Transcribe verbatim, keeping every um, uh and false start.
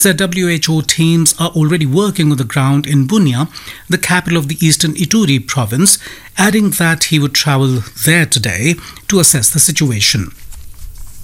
The W H O teams are already working on the ground in Bunia, the capital of the eastern Ituri province, adding that he would travel there today to assess the situation.